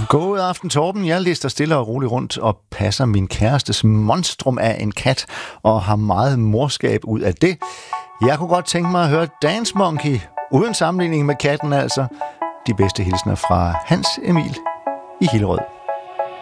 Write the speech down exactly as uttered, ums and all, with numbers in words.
God aften, Torben. Jeg lister stille og roligt rundt og passer min kærestes monstrum af en kat og har meget morskab ud af det. Jeg kunne godt tænke mig at høre Dance Monkey, uden sammenligning med katten altså. De bedste hilsner fra Hans Emil i Hillerød.